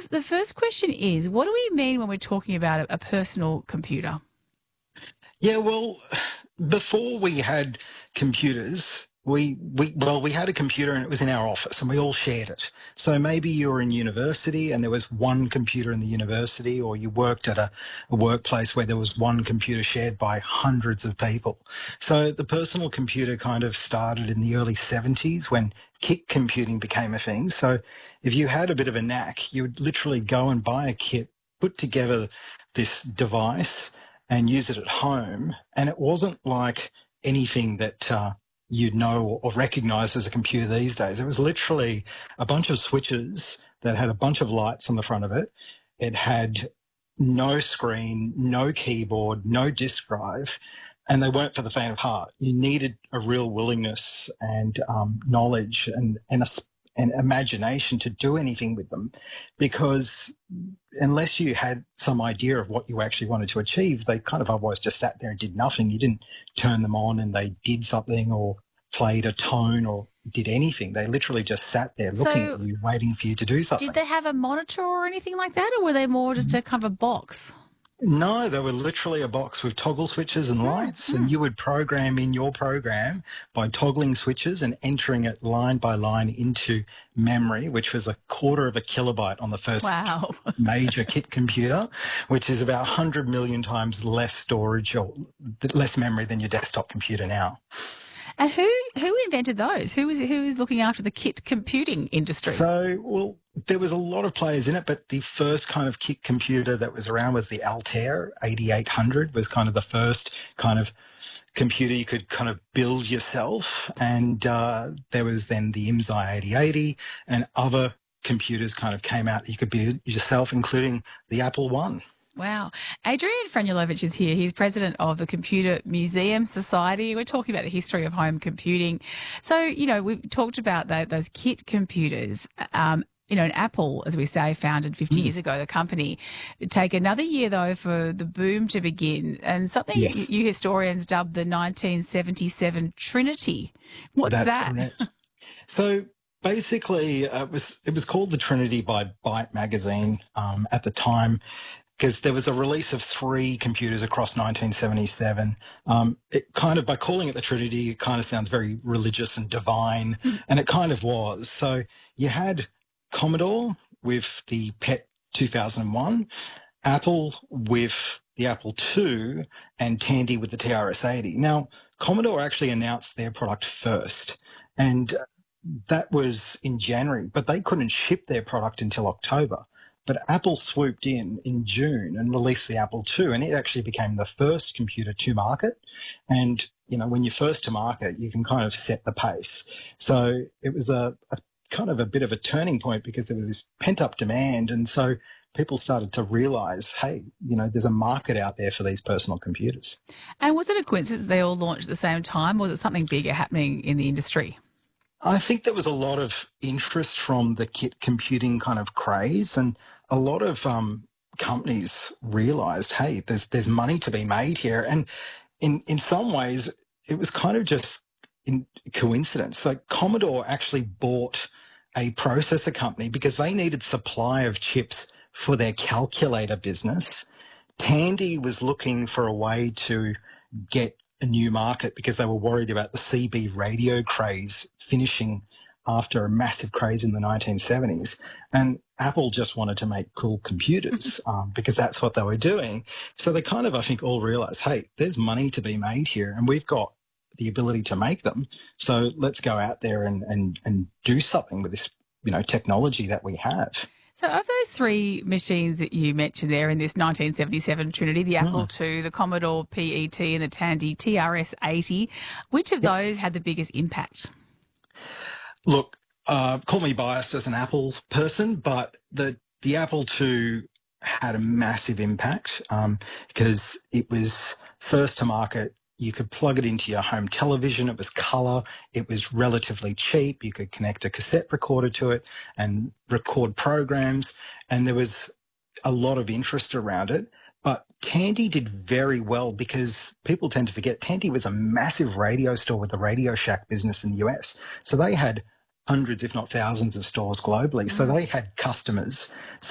the first question is, what do we mean when we're talking about a personal computer? Yeah, well, before we had computers, we had a computer and it was in our office and we all shared it. So maybe you were in university and there was one computer in the university, or you worked at a workplace where there was one computer shared by hundreds of people. So the personal computer kind of started in the early 70s when kit computing became a thing. So if you had a bit of a knack, you would literally go and buy a kit, put together this device and use it at home. And it wasn't like anything that you'd know or recognize as a computer these days. It was literally a bunch of switches that had a bunch of lights on the front of it. It had no screen, no keyboard, no disk drive, and they weren't for the faint of heart. You needed a real willingness and knowledge and imagination to do anything with them, because unless you had some idea of what you actually wanted to achieve, they kind of otherwise just sat there and did nothing. You didn't turn them on and they did something or played a tone or did anything. They literally just sat there looking at you, waiting for you to do something. Did they have a monitor or anything like that, or were they more just a kind of a box? No, they were literally a box with toggle switches and lights, and you would program in your program by toggling switches and entering it line by line into memory, which was 1/4 of a kilobyte on the first major kit computer, which is about 100 million times less storage or less memory than your desktop computer now. And who invented those? Who is looking after the kit computing industry? So, well, there was a lot of players in it, but the first kind of kit computer that was around was the Altair 8800, was kind of the first kind of computer you could kind of build yourself. And there was then the IMSI 8080 and other computers kind of came out that you could build yourself, including the Apple I. Wow. Adrian Franulovich is here. He's president of the Computer Museum Society. We're talking about the history of home computing. So, we've talked about those kit computers. And Apple, as we say, founded 50 years ago, the company. It'd take another year, though, for the boom to begin. And something you historians dubbed the 1977 Trinity. What's that? That's correct. So basically, it was called the Trinity by Byte magazine at the time, because there was a release of 3 computers across 1977. It kind of, by calling it the Trinity, it kind of sounds very religious and divine, and it kind of was. So you had Commodore with the PET 2001, Apple with the Apple II, and Tandy with the TRS-80. Now, Commodore actually announced their product first, and that was in January, but they couldn't ship their product until October. But Apple swooped in June and released the Apple II, and it actually became the first computer to market. And, when you're first to market, you can kind of set the pace. So it was a kind of a bit of a turning point, because there was this pent-up demand. And so people started to realize, hey, there's a market out there for these personal computers. And was it a coincidence they all launched at the same time, or was it something bigger happening in the industry? I think there was a lot of interest from the kit computing kind of craze, and a lot of companies realized, hey, there's money to be made here. And in some ways, it was kind of just in coincidence. So Commodore actually bought a processor company because they needed supply of chips for their calculator business. Tandy was looking for a way to get a new market because they were worried about the CB radio craze finishing after a massive craze in the 1970s. And Apple just wanted to make cool computers because that's what they were doing. So they kind of, I think, all realized, hey, there's money to be made here and we've got the ability to make them. So let's go out there and do something with this, technology that we have. So of those 3 machines that you mentioned there in this 1977 Trinity, the Apple II, the Commodore PET and the Tandy TRS-80, which of those had the biggest impact? Look, call me biased as an Apple person, but the Apple II had a massive impact because it was first to market. You could plug it into your home television. It was color. It was relatively cheap. You could connect a cassette recorder to it and record programs. And there was a lot of interest around it. But Tandy did very well because people tend to forget Tandy was a massive radio store with the Radio Shack business in the US. So they had hundreds, if not thousands, of stores globally. So they had customers.